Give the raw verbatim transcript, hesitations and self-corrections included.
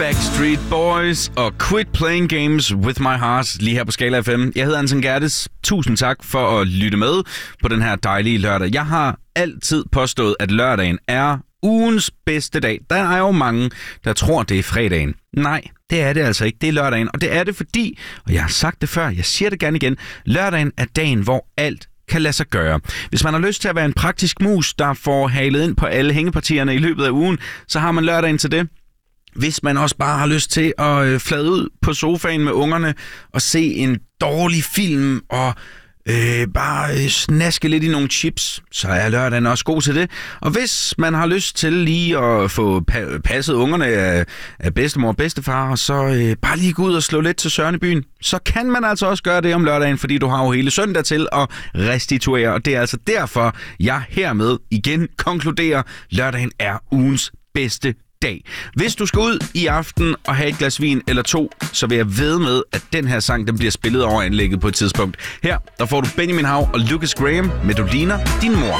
Backstreet Boys og Quit Playing Games With My Heart lige her på Skala F M. Jeg hedder Anton Gerdes. Tusind tak for at lytte med på den her dejlige lørdag. Jeg har altid påstået, at lørdagen er ugens bedste dag. Der er jo mange, der tror, det er fredagen. Nej, det er det altså ikke. Det er lørdagen, og det er det fordi, og jeg har sagt det før, jeg siger det gerne igen, lørdagen er dagen, hvor alt kan lade sig gøre. Hvis man har lyst til at være en praktisk mus, der får halet ind på alle hængepartierne i løbet af ugen, så har man lørdagen til det. Hvis man også bare har lyst til at øh, flade ud på sofaen med ungerne og se en dårlig film og øh, bare øh, snaske lidt i nogle chips, så er lørdagen også god til det. Og hvis man har lyst til lige at få pa- passet ungerne af, af bedstemor og bedstefar, og så øh, bare lige gå ud og slå lidt til Søren i byen, så kan man altså også gøre det om lørdagen, fordi du har jo hele søndag til at restituere. Og det er altså derfor, jeg hermed igen konkluderer, lørdagen er ugens bedste dag. Hvis du skal ud i aften og have et glas vin eller to, så vil jeg vædde med, at den her sang den bliver spillet over anlægget på et tidspunkt. Her der får du Benjamin Hav og Lucas Graham med Du ligner din mor.